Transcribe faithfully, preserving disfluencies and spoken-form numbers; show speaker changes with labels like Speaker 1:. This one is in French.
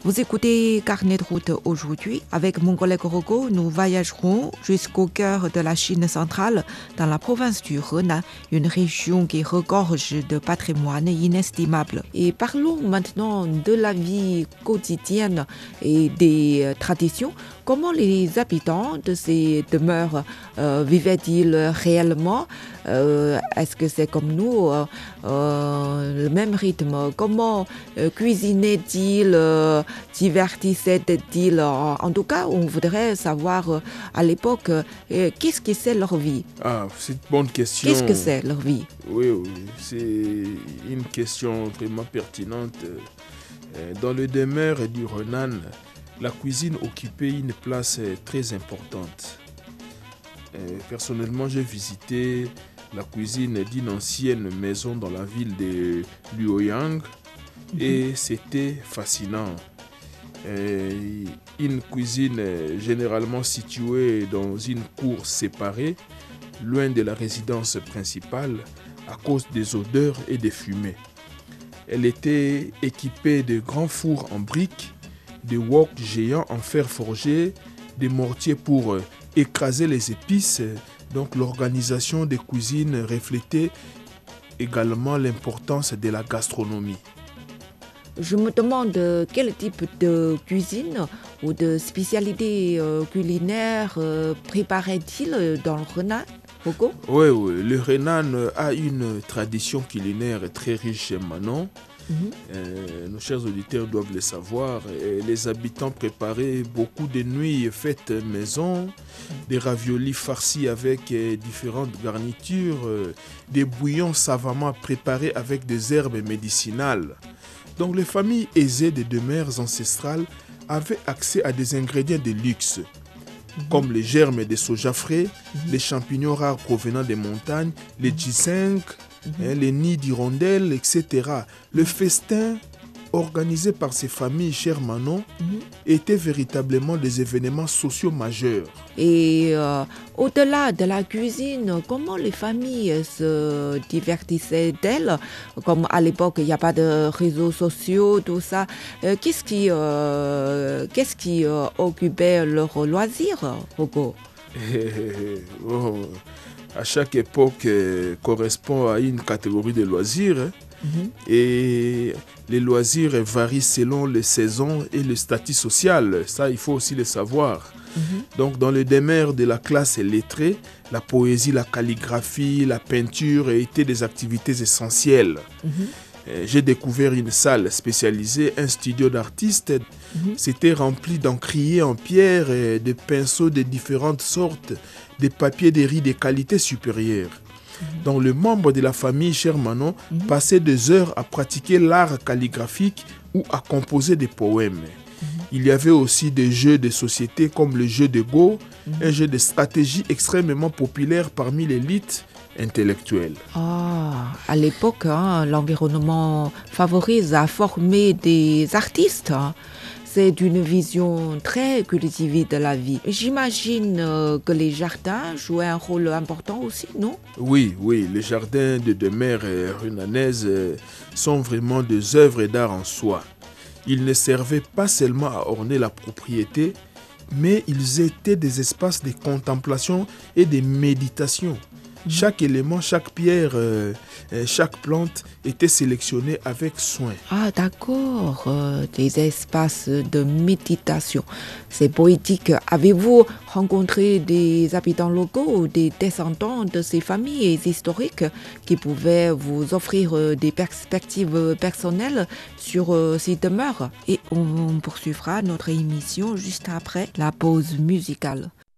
Speaker 1: Vous écoutez Carnet de route aujourd'hui. Avec mon collègue Rocco, nous voyagerons jusqu'au cœur de la Chine centrale, dans la province du Henan, une région qui regorge de patrimoine inestimable. Et parlons maintenant de la vie quotidienne et des traditions. Comment les habitants de ces demeures euh, vivaient-ils réellement? euh, Est-ce que c'est comme nous, euh, euh, le même rythme? Comment euh, cuisinaient-ils, euh, divertissaient-ils? En, en tout cas, on voudrait savoir euh, à l'époque euh, qu'est-ce que c'est leur vie.
Speaker 2: Ah, c'est une bonne question.
Speaker 1: Qu'est-ce que c'est leur vie?
Speaker 2: Oui, oui, c'est une question vraiment pertinente. Dans le demeure du Henan, la cuisine occupait une place très importante. Personnellement, j'ai visité la cuisine d'une ancienne maison dans la ville de Luoyang et c'était fascinant. Une cuisine généralement située dans une cour séparée, loin de la résidence principale, à cause des odeurs et des fumées. Elle était équipée de grands fours en briques, de woks géants en fer forgé, des mortiers pour écraser les épices. Donc l'organisation des cuisines reflétait également l'importance de la gastronomie.
Speaker 1: Je me demande quel type de cuisine ou de spécialité culinaire préparait-il dans le Henan?
Speaker 2: Oui, oui, le Henan a une tradition culinaire très riche maintenant. Mm-hmm. Euh, nos chers auditeurs doivent le savoir. Et les habitants préparaient beaucoup de nouilles faites maison, mm-hmm. des raviolis farcis avec euh, différentes garnitures, euh, des bouillons savamment préparés avec des herbes médicinales. Donc les familles aisées des demeures ancestrales avaient accès à des ingrédients de luxe, mm-hmm. comme les germes de soja frais, mm-hmm. les champignons rares provenant des montagnes, les ginseng, mm-hmm. hein, les nids d'hirondelles, et cetera. Le festin organisé par ces familles chères Manon mm-hmm. était véritablement des événements sociaux majeurs.
Speaker 1: Et euh, au-delà de la cuisine, comment les familles se divertissaient-elles? Comme à l'époque, il n'y a pas de réseaux sociaux, tout ça. Euh, qu'est-ce qui, euh, qu'est-ce qui euh, occupait leurs loisirs, Rocco?
Speaker 2: Oh, à chaque époque euh, correspond à une catégorie de loisirs. Hein. Mm-hmm. Et les loisirs varient selon les saisons et le statut social. Ça, il faut aussi le savoir. Mm-hmm. Donc, dans le demeure de la classe lettrée, la poésie, la calligraphie, la peinture étaient des activités essentielles. Mm-hmm. J'ai découvert une salle spécialisée, un studio d'artistes. Mm-hmm. C'était rempli d'encriers en pierre, de pinceaux de différentes sortes, de papiers de riz de qualité supérieure. Donc, le membre de la famille Cher Manon mm-hmm. passait des heures à pratiquer l'art calligraphique ou à composer des poèmes. Mm-hmm. Il y avait aussi des jeux de société comme le jeu de Go, mm-hmm. un jeu de stratégie extrêmement populaire parmi l'élite intellectuelle.
Speaker 1: Ah, à l'époque, hein, l'environnement favorise à former des artistes. Hein. C'est une vision très cultivée de la vie. J'imagine euh, que les jardins jouaient un rôle important aussi, non?
Speaker 2: Oui, oui, les jardins de demeure hunanaises euh, sont vraiment des œuvres d'art en soi. Ils ne servaient pas seulement à orner la propriété, mais ils étaient des espaces de contemplation et de méditation. Chaque élément, chaque pierre, euh, chaque plante était sélectionnée avec soin.
Speaker 1: Ah d'accord, euh, des espaces de méditation. C'est poétique. Avez-vous rencontré des habitants locaux ou des descendants de ces familles historiques qui pouvaient vous offrir des perspectives personnelles sur euh, ces demeures? Et on poursuivra notre émission juste après la pause musicale.